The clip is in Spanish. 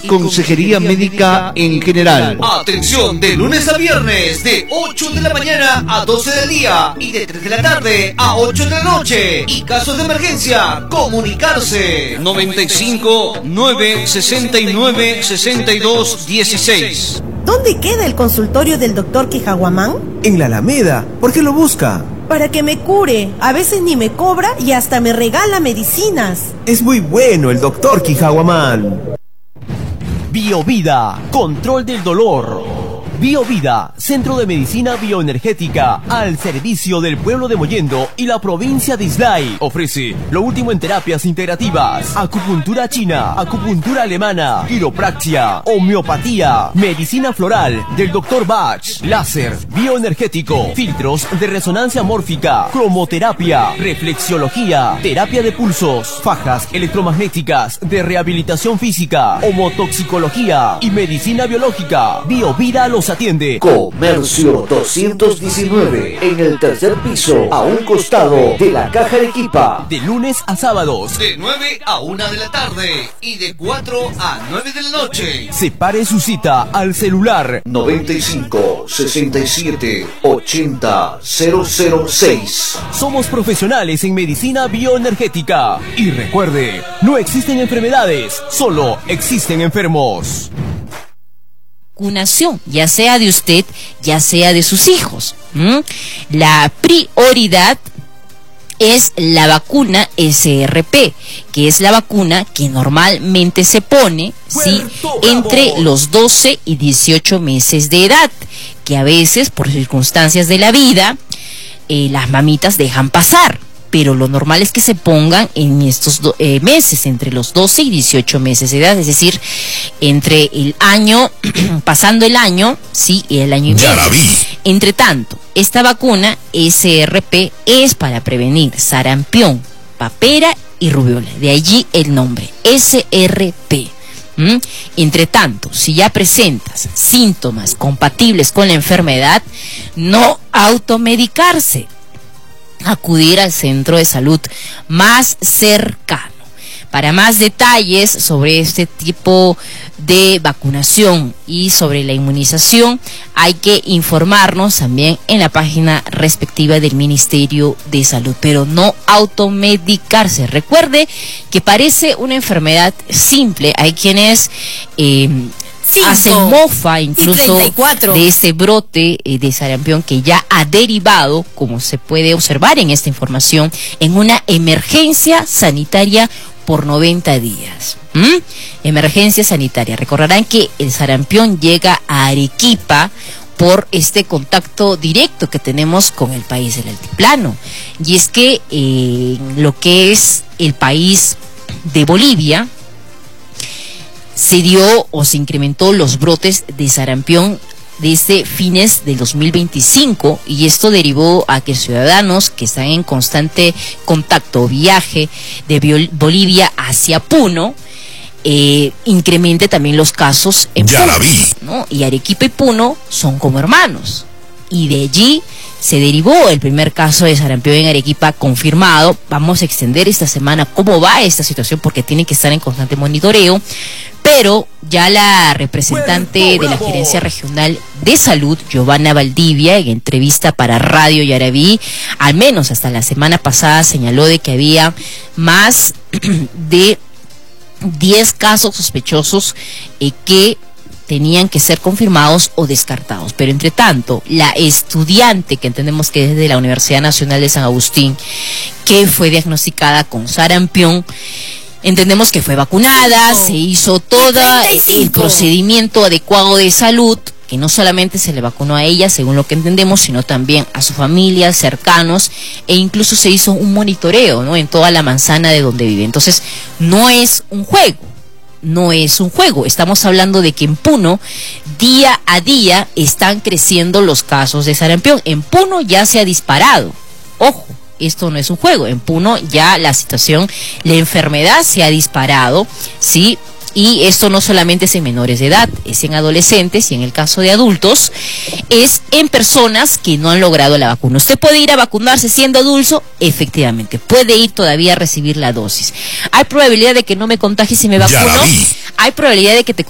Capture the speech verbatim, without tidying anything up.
consejería médica en general. Atención, de lunes a viernes, de ocho de la mañana a doce del día y de tres de la tarde a ocho de la noche. Y casos de emergencia, comunicarse. noventa y cinco, nueve, sesenta y nueve, sesenta y dos, dieciséis. ¿Dónde queda el consultorio del doctor Quijaguamán? En la Alameda. ¿Por qué lo busca? Para que me cure. A veces ni me cobra y hasta me regala medicinas. Es muy bueno el doctor Quijaguamán. Biovida, control del dolor. Biovida, Centro de Medicina Bioenergética, al servicio del pueblo de Mollendo y la provincia de Islay. Ofrece lo último en terapias integrativas, acupuntura china, acupuntura alemana, quiropraxia, homeopatía, medicina floral del doctor Bach, láser, bioenergético, filtros de resonancia mórfica, cromoterapia, reflexiología, terapia de pulsos, fajas electromagnéticas de rehabilitación física, homotoxicología y medicina biológica. Biovida los atiende. Comercio doscientos diecinueve, en el tercer piso, a un costado de la Caja Arequipa. De lunes a sábados, de nueve a una de la tarde y de cuatro a nueve de la noche. Separe su cita al celular noventa y cinco, sesenta y siete, ochenta, cero cero seis. Somos profesionales en medicina bioenergética. Y recuerde, no existen enfermedades, solo existen enfermos. Vacunación, ya sea de usted, ya sea de sus hijos. ¿Mm? La prioridad es la vacuna S R P, que es la vacuna que normalmente se pone, ¿sí?, entre los doce y dieciocho meses de edad, que a veces, por circunstancias de la vida, eh, las mamitas dejan pasar. Pero lo normal es que se pongan en estos do, eh, meses, entre los doce y dieciocho meses de edad, es decir, entre el año, pasando el año, sí, y el año y medio. Ya la vi. Entre tanto, esta vacuna S R P es para prevenir sarampión, papera y rubiola, de allí el nombre, S R P. ¿Mm? Entre tanto, si ya presentas síntomas compatibles con la enfermedad, no automedicarse. Acudir al centro de salud más cercano. Para más detalles sobre este tipo de vacunación y sobre la inmunización, hay que informarnos también en la página respectiva del Ministerio de Salud, pero no automedicarse. Recuerde que parece una enfermedad simple. Hay quienes eh, hacen mofa incluso de este brote eh, de sarampión que ya ha derivado, como se puede observar en esta información, en una emergencia sanitaria por noventa días. ¿Mm? Emergencia sanitaria. Recordarán que el sarampión llega a Arequipa por este contacto directo que tenemos con el país del altiplano. Y es que eh, lo que es el país de Bolivia, se dio o se incrementó los brotes de sarampión desde fines del dos mil veinticinco, y esto derivó a que ciudadanos que están en constante contacto o viaje de Bolivia hacia Puno eh, incremente también los casos en ya Puno, la vi. ¿no? Y Arequipa y Puno son como hermanos, y de allí se derivó el primer caso de sarampión en Arequipa confirmado. Vamos a extender esta semana cómo va esta situación, porque tiene que estar en constante monitoreo. Pero ya la representante de la Gerencia Regional de Salud, Giovanna Valdivia, en entrevista para Radio Yaraví, al menos hasta la semana pasada, señaló de que había más de diez casos sospechosos eh, que tenían que ser confirmados o descartados. Pero entre tanto, la estudiante, que entendemos que es de la Universidad Nacional de San Agustín, que fue diagnosticada con sarampión, entendemos que fue vacunada, se hizo todo el procedimiento adecuado de salud, que no solamente se le vacunó a ella, según lo que entendemos, sino también a su familia, cercanos, e incluso se hizo un monitoreo, ¿no?, en toda la manzana de donde vive. Entonces, no es un juego. No es un juego, estamos hablando de que en Puno día a día están creciendo los casos de sarampión. En Puno ya se ha disparado, ojo, esto no es un juego, en Puno ya la situación, la enfermedad se ha disparado, ¿sí? Y esto no solamente es en menores de edad, es en adolescentes, y en el caso de adultos es en personas que no han logrado la vacuna. Usted puede ir a vacunarse siendo adulto, efectivamente, puede ir todavía a recibir la dosis. ¿Hay probabilidad de que no me contagie si me vacuno? Hay probabilidad de que te